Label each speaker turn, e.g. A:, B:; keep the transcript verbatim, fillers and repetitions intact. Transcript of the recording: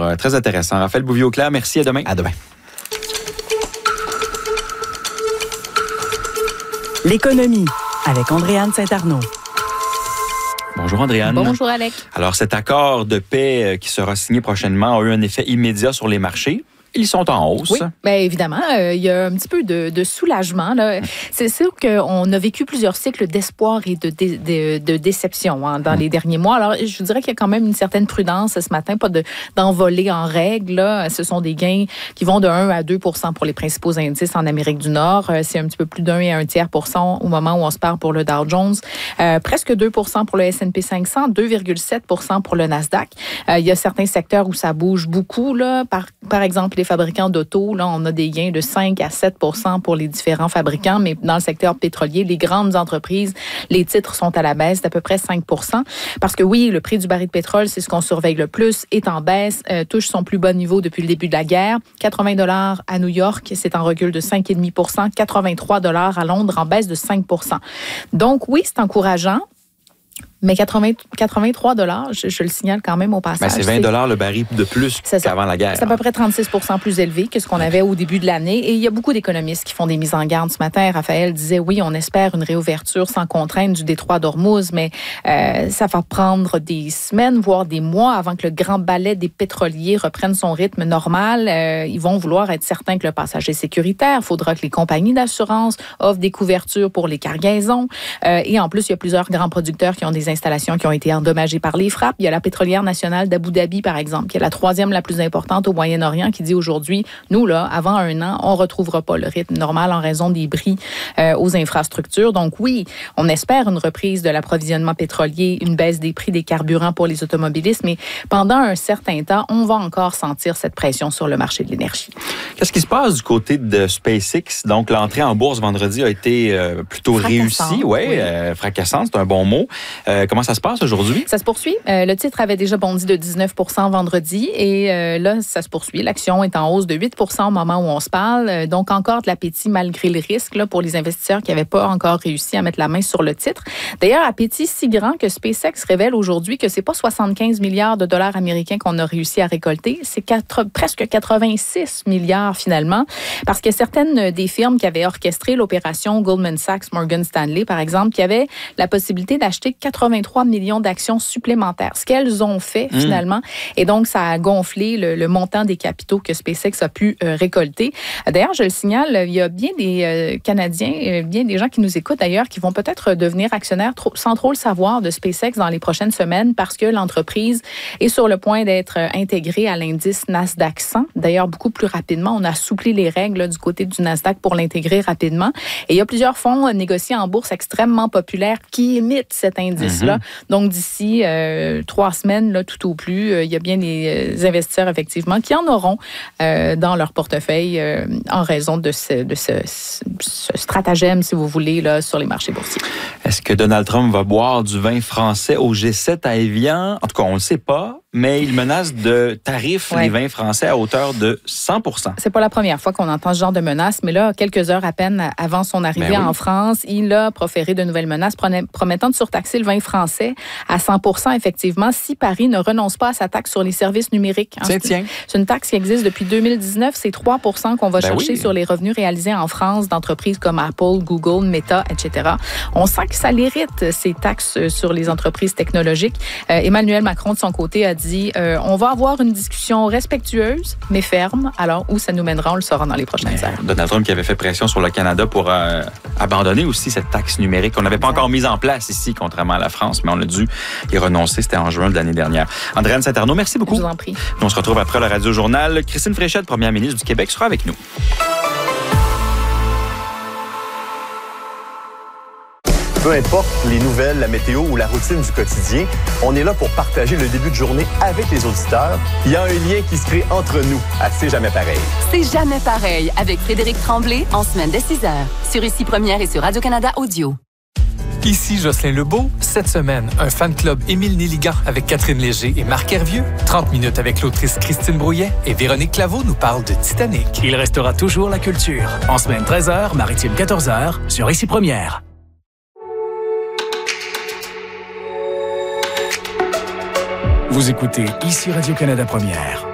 A: Alors, euh, très intéressant. Raphaël Bouvier-Auclair, merci. À demain.
B: À demain.
C: L'économie avec Andréane Saint-Arnaud.
A: Bonjour Andréane.
D: Bonjour Alec.
A: Alors cet accord de paix qui sera signé prochainement a eu un effet immédiat sur les marchés. Ils sont en hausse.
D: Oui, bien évidemment, euh, il y a un petit peu de, de soulagement. Là. Mmh. C'est sûr qu'on a vécu plusieurs cycles d'espoir et de, de, de, de déception hein, dans mmh. les derniers mois. Alors, je vous dirais qu'il y a quand même une certaine prudence ce matin, pas de, d'envoler en règle. Là. Ce sont des gains qui vont de un à deux pour cent pour les principaux indices en Amérique du Nord. C'est un petit peu plus d'un et un tiers pour cent au moment où on se parle pour le Dow Jones. Euh, presque deux pour cent pour le S and P cinq cents, deux virgule sept pour cent pour le Nasdaq. Euh, il y a certains secteurs où ça bouge beaucoup. Là. Par, par exemple, les fabricants d'auto, là, on a des gains de cinq à sept pour cent pour les différents fabricants, mais dans le secteur pétrolier, les grandes entreprises, les titres sont à la baisse d'à peu près cinq pour cent. Parce que oui, le prix du baril de pétrole, c'est ce qu'on surveille le plus, est en baisse, euh, touche son plus bas niveau depuis le début de la guerre. quatre-vingts dollars à New York, c'est en recul de cinq virgule cinq pour cent. quatre-vingt-trois dollars à Londres, en baisse de cinq pour cent. Donc oui, c'est encourageant. Mais quatre-vingts, quatre-vingt-trois dollars, je, je le signale quand même au passage.
A: Ben, c'est vingt dollars le baril de plus
D: c'est
A: qu'avant
D: ça.
A: la guerre.
D: C'est à peu près trente-six pour cent plus élevé que ce qu'on avait au début de l'année. Et il y a beaucoup d'économistes qui font des mises en garde ce matin. Raphaël disait, oui, on espère une réouverture sans contrainte du détroit d'Ormuz, mais euh, ça va prendre des semaines, voire des mois avant que le grand ballet des pétroliers reprenne son rythme normal. Euh, ils vont vouloir être certains que le passage est sécuritaire. Il faudra que les compagnies d'assurance offrent des couvertures pour les cargaisons. Euh, et en plus, il y a plusieurs grands producteurs qui ont des installations qui ont été endommagées par les frappes. Il y a la pétrolière nationale d'Abu Dhabi, par exemple, qui est la troisième la plus importante au Moyen-Orient, qui dit aujourd'hui, nous, là, avant un an, on ne retrouvera pas le rythme normal en raison des bris euh, aux infrastructures. Donc oui, on espère une reprise de l'approvisionnement pétrolier, une baisse des prix des carburants pour les automobilistes, mais pendant un certain temps, on va encore sentir cette pression sur le marché de l'énergie.
A: Qu'est-ce qui se passe du côté de SpaceX? Donc, l'entrée en bourse vendredi a été euh, plutôt réussie. Ouais, oui, euh, fracassante, c'est un bon mot. Euh, comment ça se passe aujourd'hui?
D: Ça se poursuit. Euh, le titre avait déjà bondi de dix-neuf pour cent vendredi et euh, là, ça se poursuit. L'action est en hausse de huit pour cent au moment où on se parle. Euh, donc, encore de l'appétit malgré le risque là, pour les investisseurs qui n'avaient pas encore réussi à mettre la main sur le titre. D'ailleurs, appétit si grand que SpaceX révèle aujourd'hui que c'est pas soixante-quinze milliards de dollars américains qu'on a réussi à récolter, c'est quatre, presque quatre-vingt-six milliards finalement, parce qu'il y a certaines des firmes qui avaient orchestré l'opération, Goldman Sachs, Morgan Stanley, par exemple, qui avaient la possibilité d'acheter quatre-vingt-trois millions d'actions supplémentaires, ce qu'elles ont fait mmh. finalement. Et donc, ça a gonflé le, le montant des capitaux que SpaceX a pu euh, récolter. D'ailleurs, je le signale, il y a bien des euh, Canadiens, euh, bien des gens qui nous écoutent d'ailleurs, qui vont peut-être devenir actionnaires trop, sans trop le savoir de SpaceX dans les prochaines semaines parce que l'entreprise est sur le point d'être intégrée à l'indice Nasdaq cent. D'ailleurs, beaucoup plus rapidement. On a assoupli les règles là, du côté du Nasdaq pour l'intégrer rapidement. Et il y a plusieurs fonds euh, négociés en bourse extrêmement populaires qui imitent cet indice-là. Mm-hmm. Donc, d'ici euh, trois semaines, là, tout au plus, euh, il y a bien des euh, investisseurs, effectivement, qui en auront euh, dans leur portefeuille euh, en raison de ce, de ce, ce stratagème, si vous voulez, là, sur les marchés boursiers.
A: Est-ce que Donald Trump va boire du vin français au G sept à Évian? En tout cas, on ne le sait pas, mais il menace de tarifs
D: ouais.
A: les vins français à hauteur de cent pour cent.
D: C'est pas la première fois qu'on entend ce genre de menace, mais là, quelques heures à peine avant son arrivée
A: ben oui.
D: en France, il a proféré de nouvelles menaces promettant de surtaxer le vin français à cent pour cent, effectivement, si Paris ne renonce pas à sa taxe sur les services numériques.
A: Tiens, tiens.
D: C'est une taxe qui existe depuis deux mille dix-neuf. C'est trois pour cent qu'on va
A: ben
D: chercher
A: oui.
D: sur les revenus réalisés en France d'entreprises comme Apple, Google, Meta, et cetera. On sent que ça l'irrite, ces taxes sur les entreprises technologiques. Euh, Emmanuel Macron, de son côté, a dit euh, on va avoir une discussion respectueuse, mais ferme. Alors, où ça nous mènera, on le saura dans les prochaines
A: mais
D: heures.
A: Donald Trump qui avait fait pression sur le Canada pour euh, abandonner aussi cette taxe numérique qu'on n'avait pas encore mise en place ici, contrairement à la France, mais on a dû y renoncer. C'était en juin de l'année dernière. Andréane Saint-Arnaud, merci beaucoup.
D: Je vous en prie.
A: On se retrouve après le Radio-Journal. Christine Fréchette, première ministre du Québec, sera avec nous.
E: Peu importe les nouvelles, la météo ou la routine du quotidien, on est là pour partager le début de journée avec les auditeurs. Il y a un lien qui se crée entre nous à C'est jamais pareil.
F: C'est jamais pareil avec Frédéric Tremblay en semaine dès six heures sur Ici Première et sur Radio-Canada Audio.
G: Ici Jocelyn Lebeau. Cette semaine, un fan club Émile Néligan avec Catherine Léger et Marc Hervieux. trente minutes avec l'autrice Christine Brouillet et Véronique Claveau nous parle de Titanic.
H: Il restera toujours la culture. En semaine treize heures, maritime quatorze heures, sur Ici Première. Vous écoutez Ici Radio-Canada Première.